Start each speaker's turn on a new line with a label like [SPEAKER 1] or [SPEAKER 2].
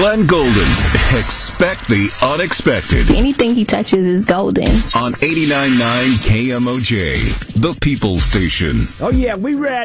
[SPEAKER 1] Glenn Golden. Expect the unexpected.
[SPEAKER 2] Anything he touches is golden.
[SPEAKER 1] On 89.9 KMOJ, the People Station.
[SPEAKER 3] Oh, yeah, we ready.